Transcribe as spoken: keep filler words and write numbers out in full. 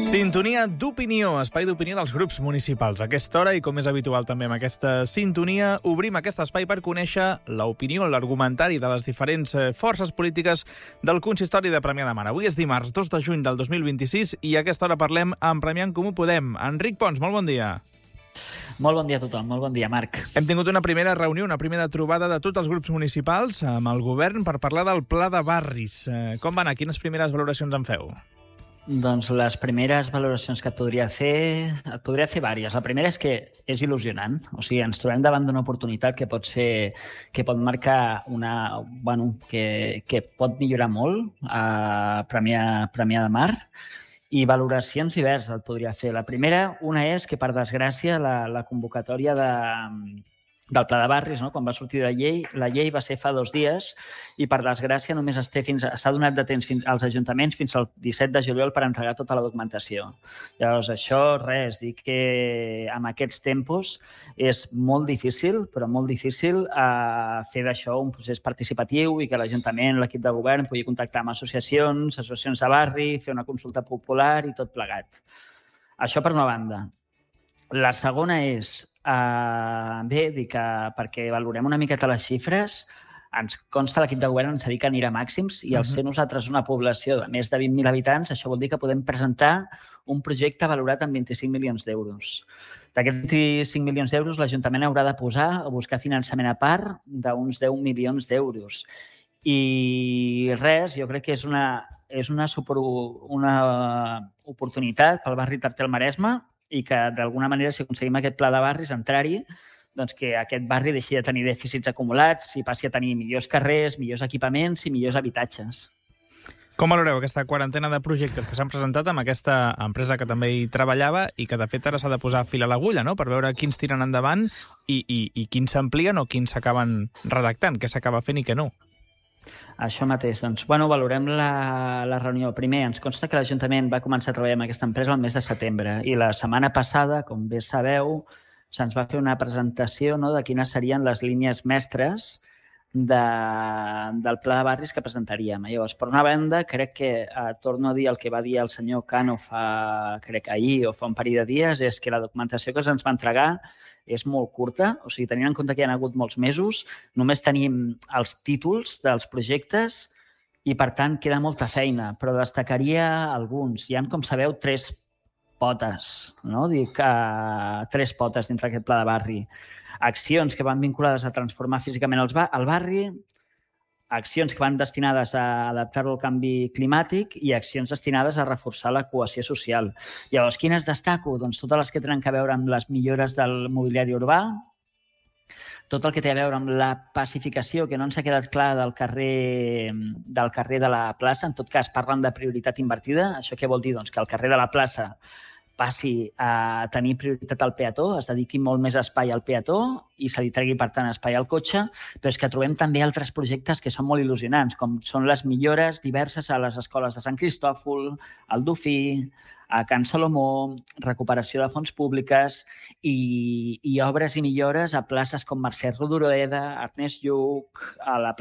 Sintonia d'opinió, espai d'opinió dels grups municipals. A aquesta hora, i com és habitual també amb aquesta sintonia, obrim aquest espai per conèixer l'opinió, l'argumentari de les diferents forces polítiques del consistori de Premià de Mar. Avui és dimarts dos de juny del dos mil vint-i-sis i a aquesta hora parlem amb Premià en Comú Podem. Enric Pons, molt bon dia. Molt bon dia a tothom, molt bon dia, Marc. Hem tingut una primera reunió, una primera trobada de tots els grups municipals amb el govern per parlar del pla de barris. Com va anar? Quines primeres valoracions en feu? Doncs les primeres valoracions que et podria fer, et podria fer diverses. La primera és que és il·lusionant. O sigui, ens trobem davant d'una oportunitat que pot ser, que pot marcar una, bueno, que, que pot millorar molt a Premià, Premià de Mar, i valoracions diverses et podria fer. La primera, una és que, per desgràcia, la, la convocatòria de, del pla de barris, no? Quan va sortir la llei, la llei va ser fa dos dies i, per desgràcia, només s'ha donat de temps fins, als ajuntaments fins al disset de juliol per entregar tota la documentació. Llavors, això, res, dic que amb aquests tempos és molt difícil, però molt difícil eh, fer d'això un procés participatiu i que l'Ajuntament, l'equip de govern, pugui contactar amb associacions, associacions de barri, fer una consulta popular i tot plegat. Això per una banda. La segona és, eh, bé, dir que perquè valorem una miqueta les xifres, ens consta l'equip de govern, ens ha dit que anirà a màxims i al ser nosaltres una població de més de vint mil habitants, això vol dir que podem presentar un projecte valorat en vint-i-cinc milions d'euros. D'aquests vint-i-cinc milions d'euros, l'Ajuntament haurà de posar o buscar finançament a part d'uns deu milions d'euros. I res, jo crec que és una, és una, super, una oportunitat pel barri Tarté-Maresme i que, d'alguna manera, si aconseguim aquest pla de barris, entrar-hi, doncs que aquest barri deixi de tenir dèficits acumulats i passi a tenir millors carrers, millors equipaments i millors habitatges. Com valoreu aquesta quarantena de projectes que s'han presentat amb aquesta empresa que també hi treballava i que, de fet, ara s'ha de posar fil a l'agulla, no?, per veure quins tiren endavant i, i, i quins s'amplien o quins s'acaben redactant, què s'acaba fent i què no? Això mateix. Doncs, bueno, valorem la, la reunió. Primer, ens consta que l'Ajuntament va començar a treballar amb aquesta empresa el mes de setembre i la setmana passada, com bé sabeu, se'ns va fer una presentació, no?, de quines serien les línies mestres de, del pla de barris que presentaríem. Llavors, per una banda, crec que, eh, torno a dir el que va dir el senyor Cano fa, crec ahir o fa un parell de dies, és que la documentació que se'ns va entregar és molt curta, o sigui, tenint en compte que hi ha hagut molts mesos, només tenim els títols dels projectes i, per tant, queda molta feina, però destacaria alguns. Hi ha, com sabeu, tres potes, no? Dic, uh, tres potes dintre d'aquest pla de barri. Accions que van vinculades a transformar físicament el, el barri, accions que van destinades a adaptar-lo al canvi climàtic i accions destinades a reforçar la cohesió social. Llavors, quines destaco? Doncs totes les que tenen a veure amb les millores del mobiliari urbà, tot el que té a veure amb la pacificació, que no ens ha quedat clar del carrer, del carrer de la plaça. En tot cas, parlen de prioritat invertida. Això què vol dir? Doncs que el carrer de la plaça passi a tenir prioritat al peató, es dediqui molt més espai al peató i se li tregui, per tant, espai al cotxe, però és que trobem també altres projectes que són molt il·lusionants, com són les millores diverses a les escoles de Sant Cristòfol, al Dofí, a Can Salomó, recuperació de fonts públiques i, i obres i millores a places com Mercè Rodoreda, Ernest Lluch, a la